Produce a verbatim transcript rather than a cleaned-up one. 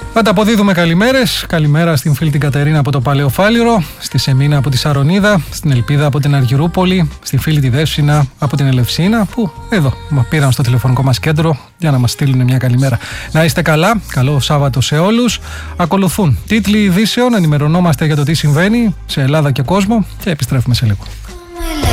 Ανταποδίδουμε καλημέρες. Καλημέρα στην φίλη την Κατερίνα από το Παλαιοφάλιρο, στη Σεμίνα από τη Σαρονίδα, στην Ελπίδα από την Αργυρούπολη, στη φίλη τη Δεύσινα από την Ελευσίνα, που εδώ πήραν στο τηλεφωνικό μας κέντρο για να μας στείλουν μια καλημέρα. Να είστε καλά, καλό Σάββατο σε όλους. Ακολουθούν τίτλοι ειδήσεων, ενημερωνόμαστε για το τι συμβαίνει σε Ελλάδα και κόσμο και επιστρέφουμε σε λίγο.